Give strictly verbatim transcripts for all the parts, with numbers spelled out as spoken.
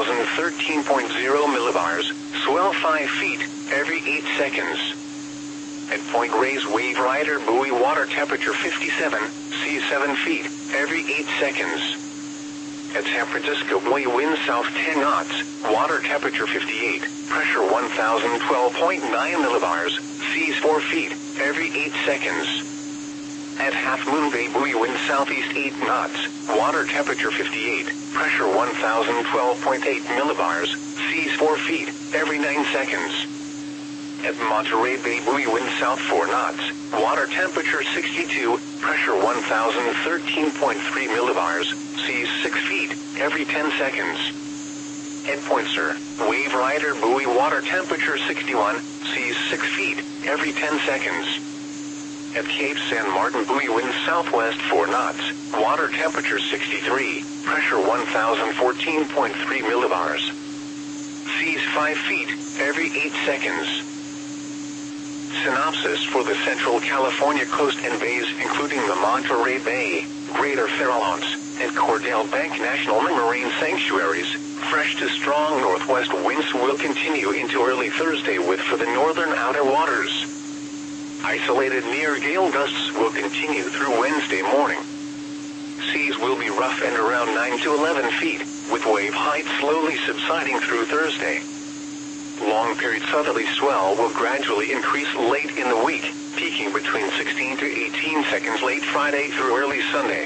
thousand thirteen point zero millibars, swell five feet, every eight seconds. At Point Reyes wave rider buoy water temperature fifty-seven, sea seven feet, every eight seconds. At San Francisco buoy wind south ten knots, water temperature fifty-eight, pressure one thousand twelve point nine millibars, seas four feet, every eight seconds. At Half Moon Bay buoy wind southeast eight knots, water temperature fifty-eight, pressure one thousand twelve point eight millibars, seas four feet, every nine seconds. At Monterey Bay buoy wind south four knots, water temperature sixty-two, pressure one thousand thirteen point three millibars, seas six feet, every ten seconds. At Point Sur, wave rider buoy water temperature sixty-one, seas six feet, every ten seconds. At Cape San Martin buoy wind southwest four knots, water temperature sixty-three, pressure one thousand fourteen point three millibars. Seas five feet, every eight seconds. Synopsis for the Central California coast and bays including the Monterey Bay, Greater Farallones, and Cordell Bank National Marine Sanctuaries. Fresh to strong northwest winds will continue into early Thursday with for the northern outer waters. Isolated near gale gusts will continue through Wednesday morning. Seas will be rough and around nine to eleven feet, with wave height slowly subsiding through Thursday. Long-period southerly swell will gradually increase late in the week, peaking between sixteen to eighteen seconds late Friday through early Sunday.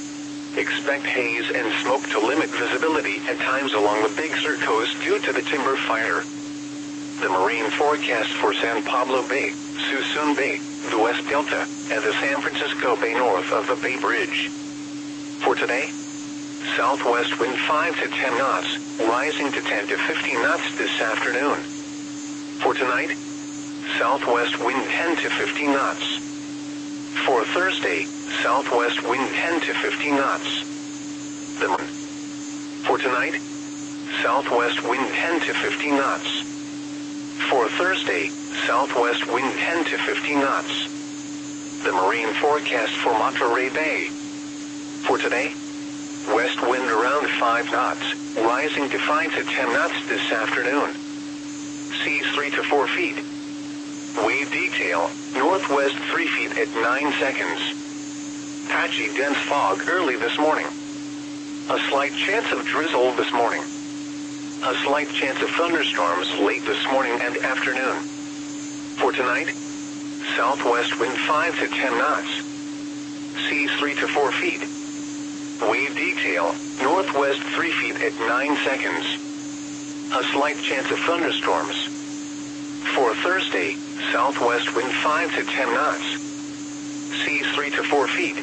Expect haze and smoke to limit visibility at times along the Big Sur coast due to the timber fire. The marine forecast for San Pablo Bay, Suisun Bay, the West Delta, and the San Francisco Bay north of the Bay Bridge. For today, southwest wind five to ten knots, rising to ten to fifteen knots this afternoon. For tonight, southwest wind ten to fifteen knots. For Thursday, southwest wind ten to fifteen knots. The moon. For tonight, southwest wind ten to fifteen knots. For Thursday, southwest wind ten to fifteen knots. The marine forecast for Monterey Bay. For today, west wind around five knots, rising to five to ten knots this afternoon. Seas three to four feet. Wave detail, northwest three feet at nine seconds. Patchy dense fog early this morning. A slight chance of drizzle this morning. A slight chance of thunderstorms late this morning and afternoon. For tonight, southwest wind five to ten knots. Seas three to four feet. Wave detail, northwest three feet at nine seconds. A slight chance of thunderstorms. For Thursday, southwest wind five to ten knots. Seas three to four feet.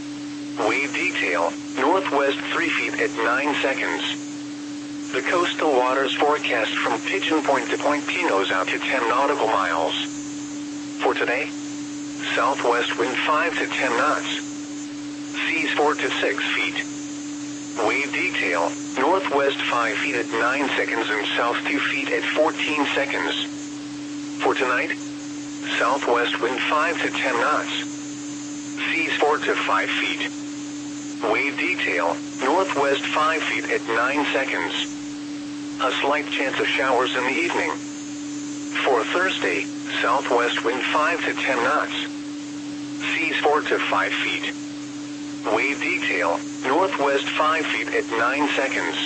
Wave detail, northwest three feet at nine seconds. The coastal waters forecast from Pigeon Point to Point Pinos out to ten nautical miles. For today, southwest wind five to ten knots. Seas four to six feet. Wave detail, northwest five feet at nine seconds and south two feet at fourteen seconds. For tonight, southwest wind five to ten knots. Seas four to five feet. Wave detail, northwest five feet at nine seconds. A slight chance of showers in the evening. For Thursday, southwest wind five to ten knots. Seas four to five feet. Wave detail, northwest five feet at nine seconds.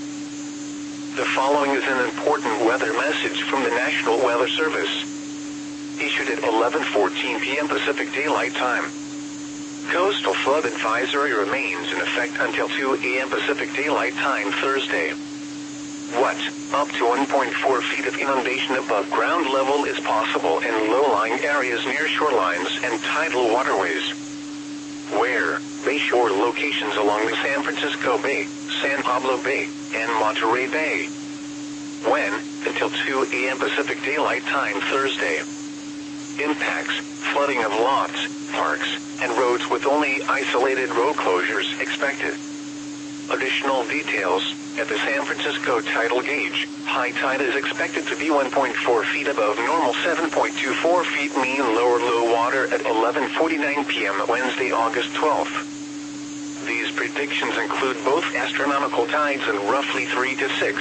The following is an important weather message from the National Weather Service. Issued at eleven fourteen p m Pacific Daylight Time. Coastal flood advisory remains in effect until two a m Pacific Daylight Time Thursday. What? Up to one point four feet of inundation above ground level is possible in low-lying areas near shorelines and tidal waterways. Where? Bayshore locations along the San Francisco Bay, San Pablo Bay, and Monterey Bay. When? Until two a m Pacific Daylight Time Thursday. Impacts, flooding of lots, parks, and roads with only isolated road closures expected. Additional details, at the San Francisco tidal gauge, high tide is expected to be one point four feet above normal, seven point two four feet mean lower low water at eleven forty-nine p m Wednesday, August twelfth. These predictions include both astronomical tides and roughly three to six